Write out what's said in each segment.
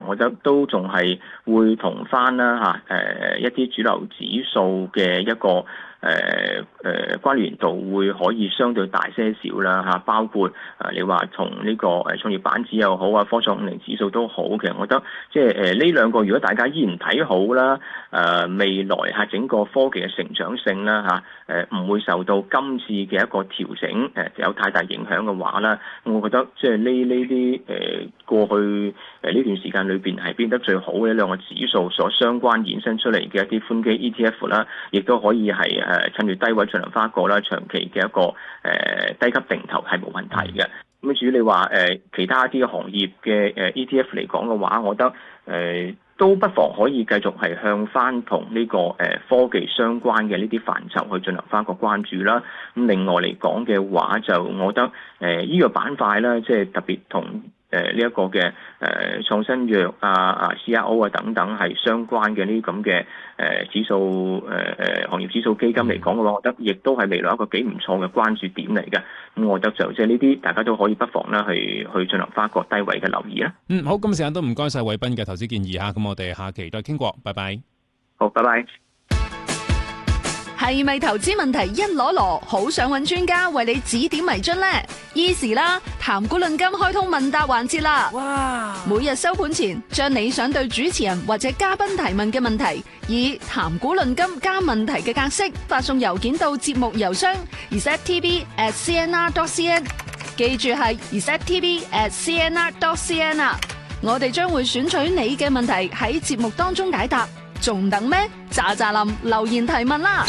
我覺得都仲係會同翻啦一啲主流指數嘅一個關聯度會可以相對大些少啦嚇，包括你話從呢個創業板指又好啊，科創50指數都好，其實我覺得即係呢兩個如果大家依然睇好啦，未來整個科技嘅成長性啦唔會受到今次嘅一個調整有太大影響嘅話啦，我覺得即係呢啲過去呢段時間裏邊係變得最好嘅兩個指數所相關衍生出嚟嘅一啲寬基 ETF 啦，亦都可以係趁住低位進行翻一個啦長期嘅一個低級定投係冇問題嘅。咁至於你話其他啲行業嘅ETF 嚟講嘅話，我覺得都不妨可以繼續係向翻同呢個科技相關嘅呢啲範疇去進行翻個關注啦。咁另外嚟講嘅話，就我覺得呢個板塊咧，即係特別同呢一個嘅創新藥CRO 等等係相關嘅呢啲咁嘅指數行業指數基金嚟講嘅話，我覺得亦都係未來一個幾唔錯嘅關注點嚟嘅。咁我覺得就即係呢啲大家都可以不妨啦去進行翻一個低位嘅留意啦。 好，今日時間都唔該晒偉斌嘅投資建議嚇，咁我哋下期再傾過，拜拜。 好，拜拜。 係咪投資問題一籮籮，好想揾專家為你指點迷津呢？Easy 啦，談股論金開通問答環節啦！哇！每日收盤前，將你想對主持人或者嘉賓提問嘅問題，以談股論金加問題嘅格式發送郵件到節目郵箱 resettv@cnr.cn， 記住係 resettv@cnr.cn 啊！我哋將會選取你嘅問題喺節目當中解答，仲等咩？喳喳林留言提問啦！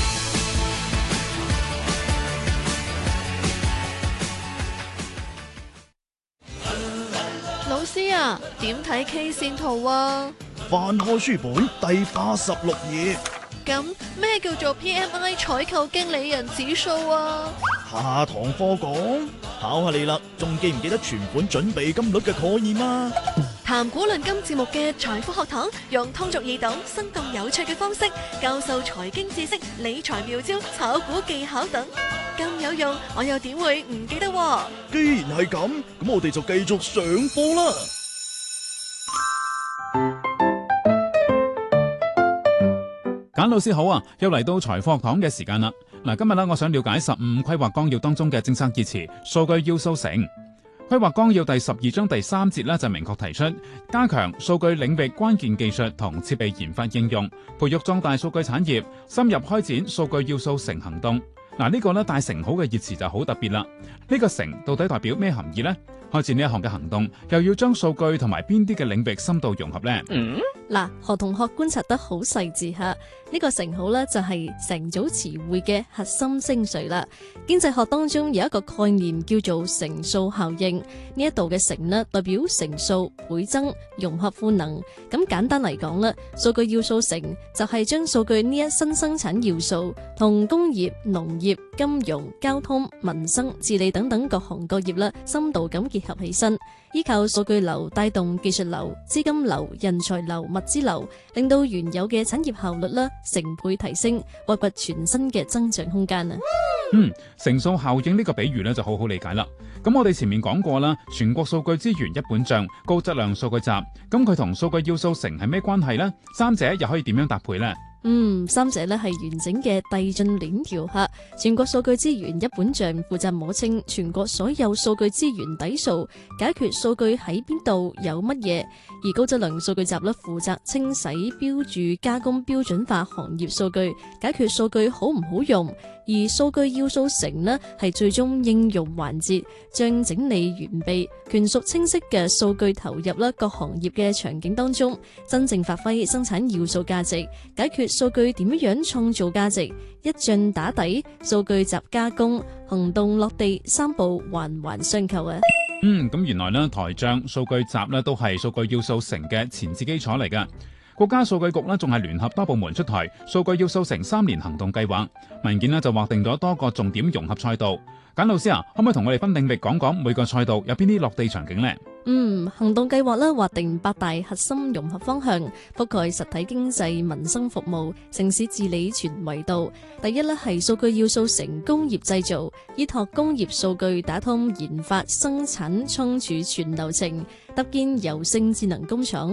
老師啊，點睇 K 線圖啊？ 翻開書本第86頁。 咁咩叫做 PMI 採購經理人指數啊？ 下堂課講，考下你啦，仲記唔記得存款準備金率嘅概念啊？ 談股論金節目嘅財富學堂，用通俗易懂、生動有趣嘅方式教授財經知識、理財妙招、炒股技巧等，咁有用，我又點會唔記得喎？ 既然係咁，咁我哋就繼續上課啦。 簡老師好啊，又嚟到財富學堂嘅時間啦。嗱，今日咧，我想了解15規劃綱要當中嘅政策熱詞，數據要素城。規劃綱要第12章第3節咧就明確提出，加強數據領域關鍵技術同設備研發應用，培育壯大數據產業，深入開展數據要素城行動。嗱，呢個咧大城好嘅熱詞就好特別啦。呢個城到底代表咩含義呢？開展呢一項嘅行動，又要將數據同埋邊啲嘅領域深度融合呢？ 嗱，何同學觀察得好細緻吓，呢個城好呢，就係成組詞彙嘅核心精髓啦。經濟學當中有一個概念叫做乘數效應，呢一度嘅乘呢代表乘數、倍增、融合賦能。咁簡單嚟講呢，數據要素城就係將數據呢一新生產要素同工業、農業、金融、交通、民生、治理等等各行各業啦，深度咁結合起身，依靠數據流帶動技術流、資金流、人才流、物資流，令到原有嘅產業效率啦成倍提升，挖掘全新嘅增長空間啊！ 乘數效應呢個比喻咧就好好理解啦。咁我哋前面講過啦，全國數據資源一本帳，高質量數據集，咁佢同數據要素城係咩關係呢？三者又可以點樣搭配呢？ 三者咧係完整嘅遞進鏈條下，全國數據資源一本帳負責摸清全國所有數據資源底數，解決數據喺邊度有乜嘢；而高質量數據集咧負責清洗、標注、加工標準化行業數據，解決數據好唔好用；而數據要素城呢係最終應用環節，將整理完備、權屬清晰嘅數據投入啦各行業嘅場景當中，真正發揮生產要素價值，解決數據點樣創造價值，一進打底，數據集加工，行動落地，三步環環相扣啊！ 咁原來呢台帳、數據集呢都係數據要素城嘅前置基礎嚟㗎。國家數據局呢仲係聯合多部門出台數據要素城3年行動計劃，文件呢就劃定咗多個重點融合賽道。簡老師啊，可唔可以同我哋分領域講講每個賽道有邊啲落地場景呢？ 行動計劃咧劃定8大核心融合方向，覆蓋實體經濟、民生服務、城市治理全維度。第一咧係數據要素成工業製造，依託工業數據打通研發、生產、倉儲全流程，搭建柔性智能工廠。